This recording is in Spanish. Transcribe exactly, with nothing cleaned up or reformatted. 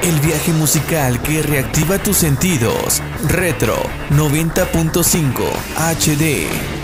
El viaje musical que reactiva tus sentidos. Retro noventa punto cinco H D.